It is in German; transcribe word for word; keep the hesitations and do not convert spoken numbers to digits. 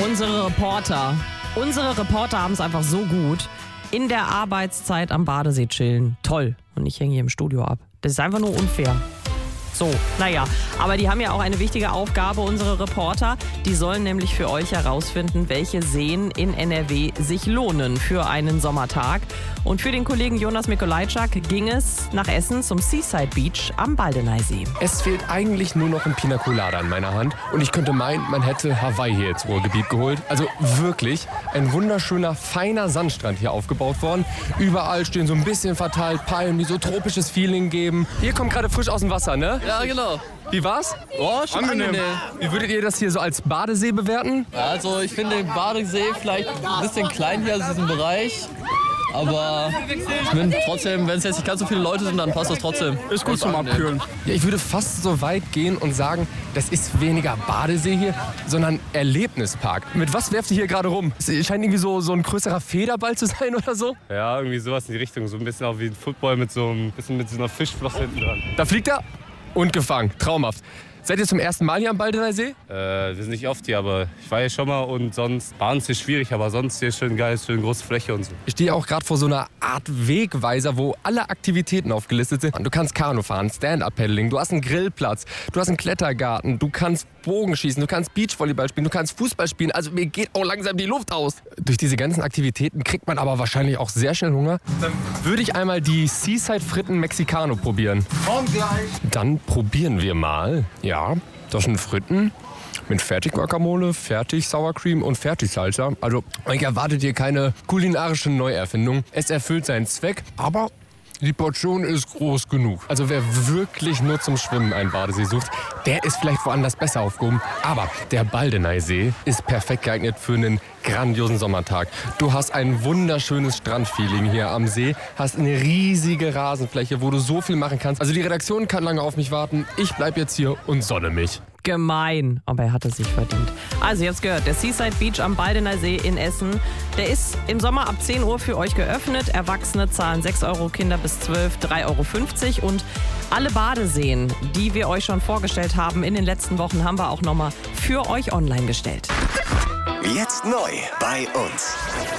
Unsere Reporter. Unsere Reporter haben es einfach so gut. In der Arbeitszeit am Badesee chillen. Toll. Und ich hänge hier im Studio ab. Das ist einfach nur unfair. So, naja, aber die haben ja auch eine wichtige Aufgabe, unsere Reporter. Die sollen nämlich für euch herausfinden, welche Seen in N R W sich lohnen für einen Sommertag. Und für den Kollegen Jonas Mikolajczak ging es nach Essen zum Seaside Beach am Baldeneysee. Es fehlt eigentlich nur noch ein Pina Colada in meiner Hand. Und ich könnte meinen, man hätte Hawaii hier ins Ruhrgebiet geholt. Also wirklich ein wunderschöner, feiner Sandstrand hier aufgebaut worden. Überall stehen so ein bisschen verteilt Palmen, die so tropisches Feeling geben. Hier kommt gerade frisch aus dem Wasser, ne? Ja, genau. Wie war's? Oh, schon angenehm. angenehm. Wie würdet ihr das hier so als Badesee bewerten? Also ich finde den Badesee vielleicht ein bisschen klein hier aus diesem Bereich. Aber ich bin trotzdem, wenn es jetzt nicht ganz so viele Leute sind, dann passt das trotzdem. Ist gut zum Abkühlen. Ja, ich würde fast so weit gehen und sagen, das ist weniger Badesee hier, sondern Erlebnispark. Mit was werft ihr hier gerade rum? Es scheint irgendwie so, so ein größerer Federball zu sein oder so. Ja, irgendwie sowas in die Richtung. So ein bisschen auch wie ein Football mit so, ein bisschen mit so einer Fischflosse hinten dran. Da fliegt er und gefangen. Traumhaft. Seid ihr zum ersten Mal hier am Baldeneysee? Äh, wir sind nicht oft hier, aber ich war hier schon mal und sonst Bahn ist hier schwierig, aber sonst hier schön geil, schön große Fläche und so. Ich stehe auch gerade vor so einer Art Wegweiser, wo alle Aktivitäten aufgelistet sind. Du kannst Kanu fahren, Stand-Up-Paddling, du hast einen Grillplatz, du hast einen Klettergarten, du kannst Bogenschießen, du kannst Beachvolleyball spielen, du kannst Fußball spielen. Also mir geht auch langsam die Luft aus. Durch diese ganzen Aktivitäten kriegt man aber wahrscheinlich auch sehr schnell Hunger. Dann würde ich einmal die Seaside Fritten Mexicano probieren. Komm gleich. Dann probieren wir mal. Ja, das sind Fritten mit Fertig-Guacamole, Fertig-Sour-Cream und Fertig-Salsa. Also, ich erwartet hier keine kulinarische Neuerfindung. Es erfüllt seinen Zweck, aber die Portion ist groß genug. Also wer wirklich nur zum Schwimmen einen Badesee sucht, der ist vielleicht woanders besser aufgehoben. Aber der Baldeneysee ist perfekt geeignet für einen grandiosen Sommertag. Du hast ein wunderschönes Strandfeeling hier am See, hast eine riesige Rasenfläche, wo du so viel machen kannst. Also die Redaktion kann lange auf mich warten. Ich bleib jetzt hier und sonne mich. Gemein, aber er hat es sich verdient. Also, ihr habt's gehört, der Seaside Beach am Baldeneysee in Essen, der ist im Sommer ab zehn Uhr für euch geöffnet. Erwachsene zahlen sechs Euro, Kinder bis zwölf drei Euro fünfzig. Und alle Badeseen, die wir euch schon vorgestellt haben in den letzten Wochen, haben wir auch nochmal für euch online gestellt. Jetzt neu bei uns.